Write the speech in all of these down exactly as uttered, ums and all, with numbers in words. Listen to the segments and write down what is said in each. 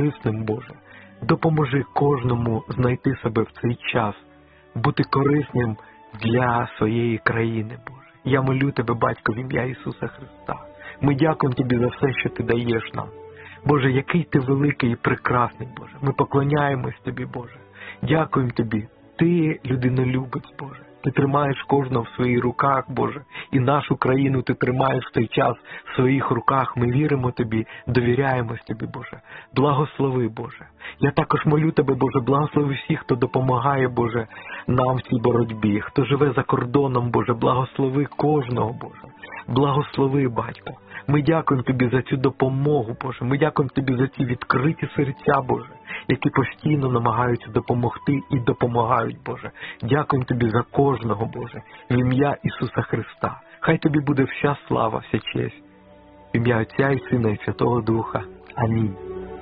корисним, Боже. Допоможи кожному знайти себе в цей час, бути корисним для своєї країни, Боже. Я молю Тебе, Батько, в ім'я Ісуса Христа. Ми дякуємо Тобі за все, що Ти даєш нам. Боже, який Ти великий і прекрасний, Боже. Ми поклоняємось Тобі, Боже. Дякуємо Тобі. Ти людинолюбець, Боже. Ти тримаєш кожного в своїх руках, Боже. І нашу країну Ти тримаєш в той час в своїх руках. Ми віримо Тобі, довіряємось Тобі, Боже. Благослови, Боже. Я також молю Тебе, Боже, благослови всіх, хто допомагає, Боже, нам в цій боротьбі. Хто живе за кордоном, Боже, благослови кожного, Боже. Благослови, Батько. Ми дякуємо Тобі за цю допомогу, Боже. Ми дякуємо Тобі за ці відкриті серця, Боже, які постійно намагаються допомогти і допомагають, Боже. Дякуємо Тобі за кожного, Боже, в ім'я Ісуса Христа. Хай Тобі буде вся слава, вся честь. В ім'я Отця і Сина і Святого Духа. Амінь.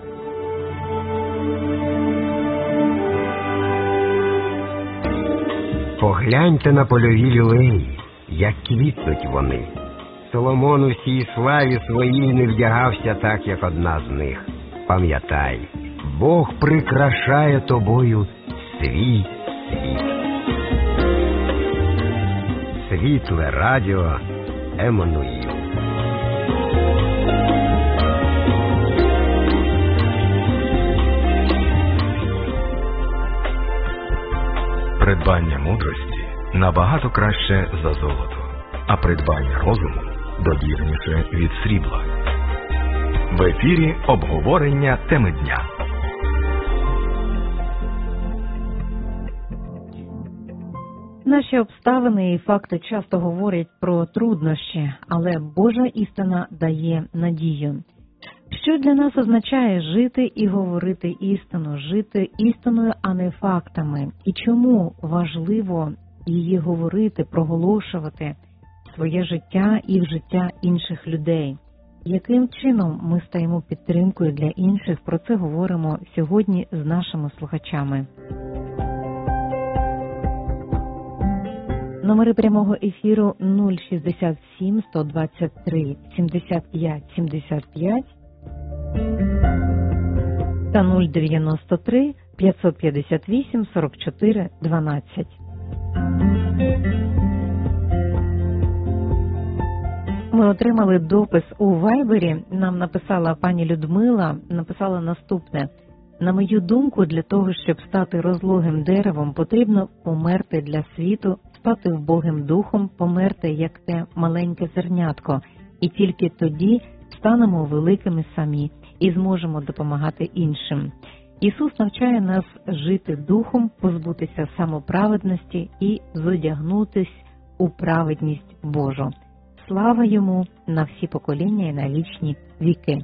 Погляньте на польові лілеї, як квітнуть вони. Соломон у всій славі своїй не вдягався так, як одна з них. Пам'ятай, Бог прикрашає тобою свій світ. Світле радіо Еммануїл. Придбання мудрості набагато краще за золото, а придбання розуму довірніше від срібла. В ефірі обговорення теми дня. Наші обставини і факти часто говорять про труднощі, але Божа істина дає надію. Що для нас означає жити і говорити істину, жити істиною, а не фактами? І чому важливо її говорити, проголошувати в своє життя і в життя інших людей? Яким чином ми стаємо підтримкою для інших? Про це говоримо сьогодні з нашими слухачами. Номери прямого ефіру нуль шістдесят сім сто двадцять три сімдесят п'ять сімдесят п'ять та нуль дев'яносто три п'ятсот п'ятдесят вісім сорок чотири дванадцять. Ми отримали допис у Вайбері. Нам написала пані Людмила, написала наступне. На мою думку, для того, щоб стати розлогим деревом, потрібно померти для світу, стати вбогим духом, померти, як те маленьке зернятко. І тільки тоді станемо великими самі і зможемо допомагати іншим. Ісус навчає нас жити духом, позбутися самоправедності і зодягнутись у праведність Божу. Слава Йому на всі покоління і на вічні віки.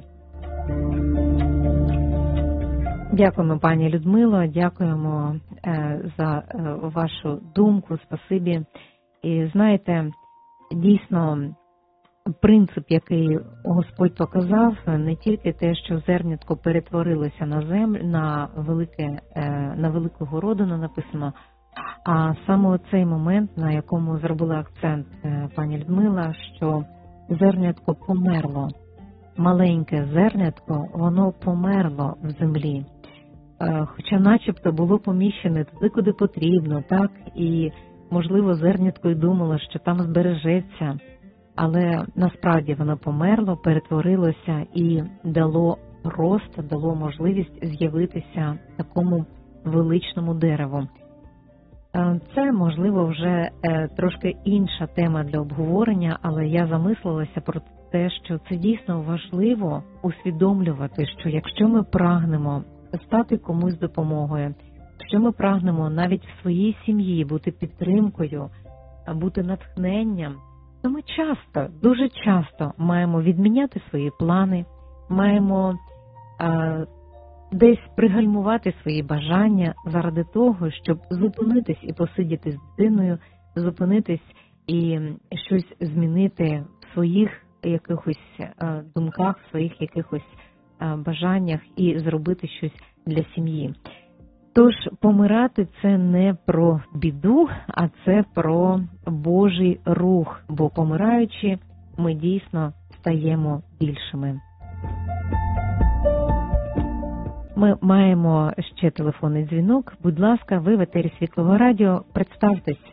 Дякуємо, пані Людмило, дякуємо е, за е, вашу думку, спасибі. І знаєте, дійсно, принцип, який Господь показав, не тільки те, що зернятко перетворилося на землю, на велике, е, на велику городину написано, а саме цей момент, на якому зробила акцент е, пані Людмила, що зернятко померло. Маленьке зернятко, воно померло в землі. Хоча начебто було поміщене туди, куди потрібно, так, і, можливо, зернятко й думало, що там збережеться, але насправді воно померло, перетворилося і дало рост, дало можливість з'явитися такому величному дереву. Це, можливо, вже трошки інша тема для обговорення, але я замислилася про те, що це дійсно важливо усвідомлювати, що якщо ми прагнемо стати комусь допомогою, якщо ми прагнемо навіть в своїй сім'ї бути підтримкою, бути натхненням, то ми часто, дуже часто маємо відміняти свої плани, маємо а, десь пригальмувати свої бажання заради того, щоб зупинитись і посидіти з дитиною, зупинитись і щось змінити в своїх якихось а, думках, в своїх якихось а, бажаннях і зробити щось для сім'ї. Тож помирати – це не про біду, а це про Божий рух, бо помираючи, ми дійсно стаємо більшими. Ми маємо ще телефонний дзвінок. Будь ласка, ви в етері Світлого радіо. Представтесь.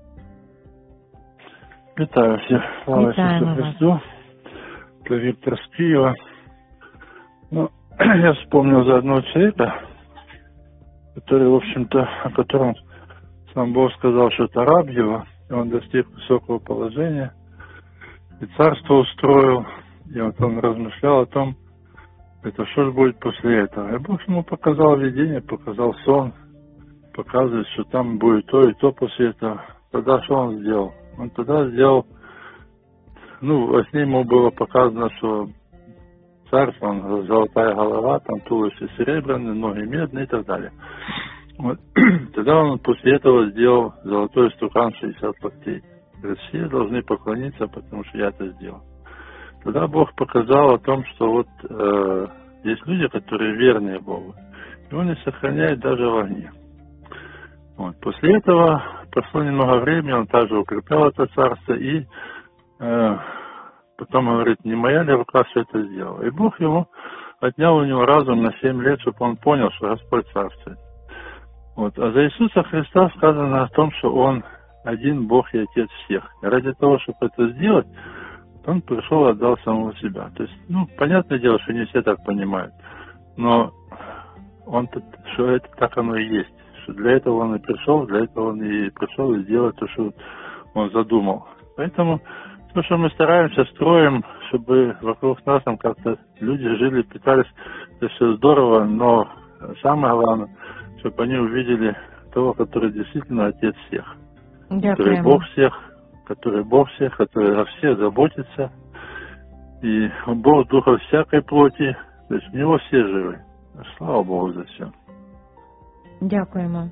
Вітаю всіх. Слава Ісусу Христу. Это Виктор с Киева. Ну, я вспомнил за одного человека, который, в общем-то, о котором сам Бог сказал, что это раб его, и он достиг высокого положения, и царство устроил, и вот он размышлял о том, это что же будет после этого. И Бог ему показал видение, показал сон, показывает, что там будет то и то после этого. Тогда что он сделал? Он тогда сделал, ну, во сне ему было показано, что царство, он, золотая голова, там туловище серебряное, ноги медные и так далее. Вот. Тогда он после этого сделал золотой стукан шестьдесят локтей. Говорит, все должны поклониться, потому что я это сделал. Тогда Бог показал о том, что вот э, есть люди, которые верные Богу, и Он их сохраняет даже в огне. Вот. После этого прошло немного времени, он также укреплял это царство, и э, потом говорит, не моя ли рука все это сделала. И Бог ему отнял у него разум на семь лет, чтобы он понял, что Господь царствует. Вот. А за Иисуса Христа сказано о том, что Он один Бог и Отец всех. И ради того, чтобы это сделать, Он пришел и отдал самого себя. То есть, ну, понятное дело, что не все так понимают, но он, что это так оно и есть. Что для этого Он и пришел, для этого Он и пришел и сделал то, что Он задумал. Поэтому то, что мы стараемся, строим, чтобы вокруг нас там как-то люди жили, питались, это все здорово, но самое главное, чтобы они увидели того, который действительно Отец всех, Дякуємо. который Бог всех, который Бог всех, который о всех заботится, и Бог духа всякой плоти, то есть в Него все живы. Слава Богу за все. Дякуємо.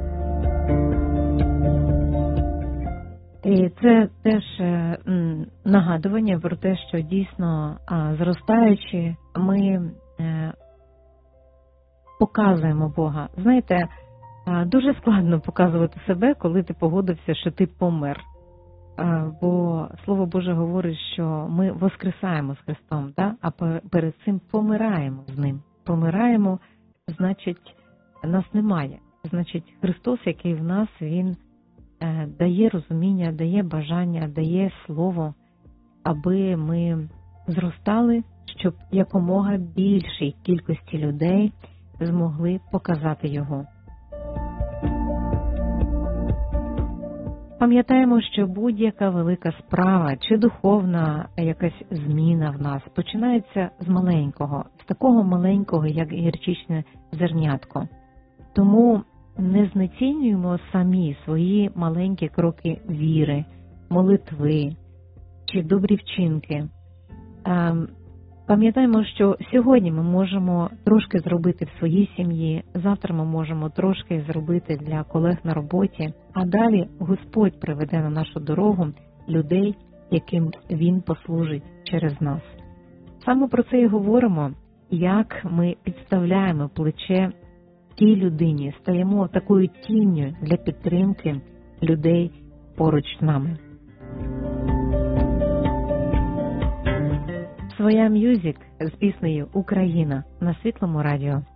І це теж е, м, нагадування про те, що дійсно, а, зростаючи, ми е, показуємо Бога. Знаєте, а, дуже складно показувати себе, коли ти погодився, що ти помер. А, бо Слово Боже говорить, що ми воскресаємо з Христом, да? А пе- перед цим помираємо з Ним. Помираємо, значить, нас немає. Значить, Христос, який в нас, Він е, дає розуміння, дає бажання, дає слово, аби ми зростали, щоб якомога більшій кількості людей змогли показати Його. Пам'ятаємо, що будь-яка велика справа чи духовна якась зміна в нас починається з маленького, з такого маленького, як гірчичне зернятко. Тому не знецінюємо самі свої маленькі кроки віри, молитви чи добрі вчинки. Пам'ятаємо, що сьогодні ми можемо трошки зробити в своїй сім'ї, завтра ми можемо трошки зробити для колег на роботі, а далі Господь приведе на нашу дорогу людей, яким Він послужить через нас. Саме про це і говоримо, як ми підставляємо плече тій людині, стаємо такою тінню для підтримки людей поруч з нами. Своя М'юзік з піснею «Україна» на Світлому радіо.